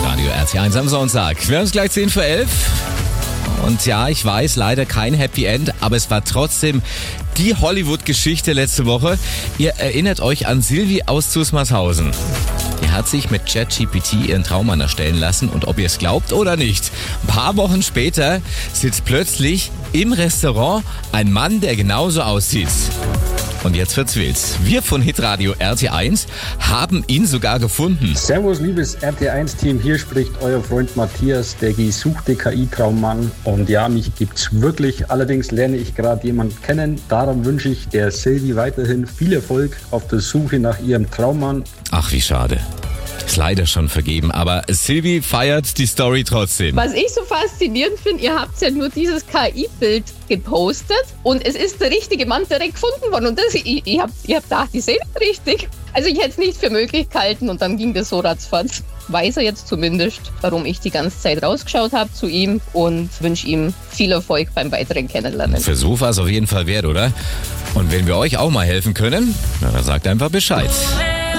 Hitradio RT1 am Sonntag. Wir haben es gleich 10 vor 11. Und ja, ich weiß, leider kein Happy End, aber es war trotzdem die Hollywood-Geschichte letzte Woche. Ihr erinnert euch an Silvi aus Zusmarshausen. Die hat sich mit ChatGPT ihren Traummann erstellen lassen und ob ihr es glaubt oder nicht, ein paar Wochen später sitzt plötzlich im Restaurant ein Mann, der genauso aussieht. Und jetzt wird's wild. Wir von Hitradio RT1 haben ihn sogar gefunden. Servus, liebes RT1-Team. Hier spricht euer Freund Matthias, der gesuchte KI-Traummann. Und ja, mich gibt's wirklich. Allerdings lerne ich gerade jemanden kennen. Darum wünsche ich der Silvi weiterhin viel Erfolg auf der Suche nach ihrem Traummann. Ach, wie schade. Ist leider schon vergeben, aber Silvi feiert die Story trotzdem. Was ich so faszinierend finde, ihr habt ja nur dieses KI-Bild gepostet und es ist der richtige Mann direkt gefunden worden. Und das, ihr habt gedacht, die sehen richtig. Also ich hätte es nicht für möglich gehalten und dann ging das so ratzfatz. Weiß er jetzt zumindest, warum ich die ganze Zeit rausgeschaut habe zu ihm und wünsche ihm viel Erfolg beim weiteren Kennenlernen. Versuch war es auf jeden Fall wert, oder? Und wenn wir euch auch mal helfen können, na, dann sagt einfach Bescheid.